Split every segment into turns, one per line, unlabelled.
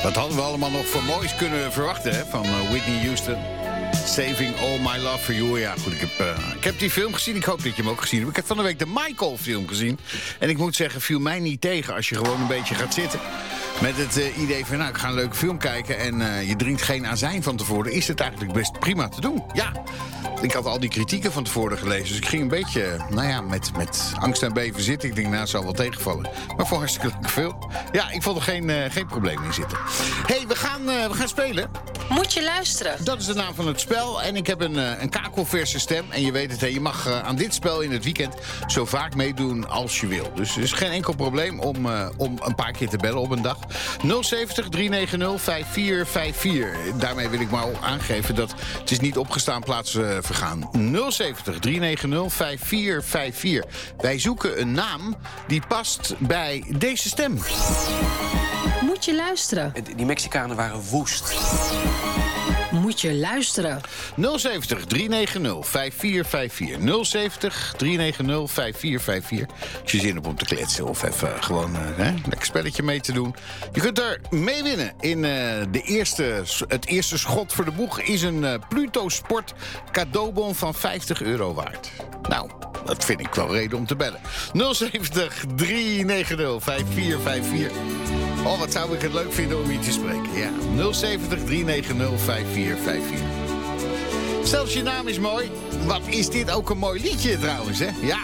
Wat hadden we allemaal nog voor moois kunnen verwachten, hè? Van Whitney Houston. Saving All My Love For You. Ja, goed, ik heb die film gezien. Ik hoop dat je hem ook gezien hebt. Ik heb van de week de Michael-film gezien. En ik moet zeggen, viel mij niet tegen als je gewoon een beetje gaat zitten. Met het idee van, nou, ik ga een leuke film kijken en je drinkt geen azijn van tevoren. Is het eigenlijk best prima te doen. Ja, ik had al die kritieken van tevoren gelezen. Dus ik ging een beetje, nou ja, met angst en beven zitten. Ik denk, nou, het zal wel tegenvallen. Maar voor hartstikke leuke film. Ja, ik vond er geen probleem in zitten. Hé, we gaan spelen.
Moet je luisteren.
Dat is de naam van het spel. En ik heb een kakelverse stem. En je weet het, hè, je mag aan dit spel in het weekend zo vaak meedoen als je wil. Dus er is geen enkel probleem om een paar keer te bellen op een dag. 070 390 5454. Daarmee wil ik maar aangeven dat het is niet opgestaan plaats vergaan. 070 390 5454. Wij zoeken een naam die past bij deze stem.
Moet je luisteren.
Die Mexicanen waren woest.
Moet je luisteren.
070 390 5454. 070 390 5454. Als je zin hebt om te kletsen of even gewoon een lekker spelletje mee te doen. Je kunt er mee winnen. In het eerste schot voor de boeg is een Pluto Sport cadeaubon van €50 waard. Nou, dat vind ik wel reden om te bellen. 070 390 5454. Oh, wat zou ik het leuk vinden om je te spreken. Ja, 070 390 5454. Zelfs je naam is mooi. Wat is dit ook een mooi liedje trouwens, hè? Ja.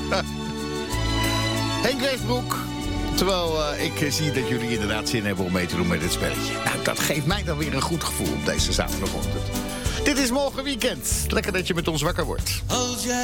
Henk Westbroek. Terwijl ik zie dat jullie inderdaad zin hebben om mee te doen met dit spelletje. Nou, dat geeft mij dan weer een goed gevoel op deze zaterdagochtend. Dit is morgen weekend. Lekker dat je met ons wakker wordt.